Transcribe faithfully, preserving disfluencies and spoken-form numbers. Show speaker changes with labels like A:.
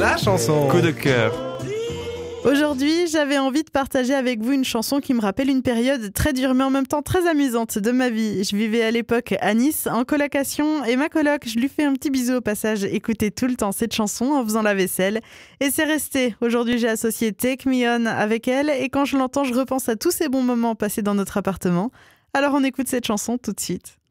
A: la chanson.
B: Coup de cœur.
C: Aujourd'hui, j'avais envie de partager avec vous une chanson qui me rappelle une période très dure mais en même temps très amusante de ma vie. Je vivais à l'époque à Nice en colocation et ma coloc, je lui fais un petit bisou au passage, écoutait tout le temps cette chanson en faisant la vaisselle et c'est resté. Aujourd'hui, j'ai associé Take Me On avec elle et quand je l'entends, je repense à tous ces bons moments passés dans notre appartement. Alors on écoute cette chanson tout de suite.